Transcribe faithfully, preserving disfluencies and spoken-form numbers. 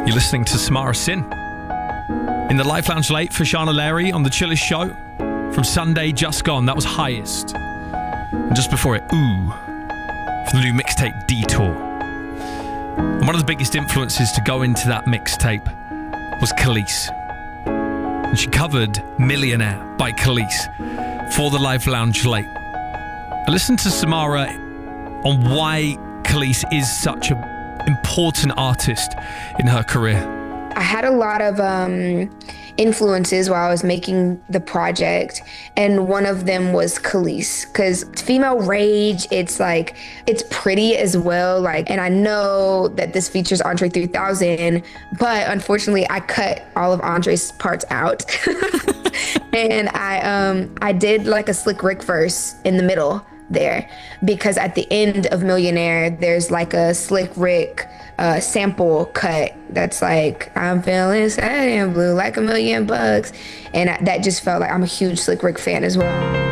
You're listening to Samara Sin in the Life Lounge late for Shana Larry on the Chillest Show from Sunday just gone. That was Highest. And just before it, Ooh, from the new mixtape Detour. And one of the biggest influences to go into that mixtape was Khalees. And she covered Millionaire by Khalees for the Life Lounge late. I listened to Samara on why Khalees is such an important artist in her career. I had a lot of um, influences while I was making the project, and one of them was Khalees, because female rage, it's like, it's pretty as well. Like, and I know that this features Andre three thousand, but unfortunately I cut all of Andre's parts out. And I um I did like a Slick Rick verse in the middle there, because at the end of Millionaire, there's like a Slick Rick uh, sample cut that's like, I'm feeling sad and blue like a million bucks. And I, that just felt like, I'm a huge Slick Rick fan as well.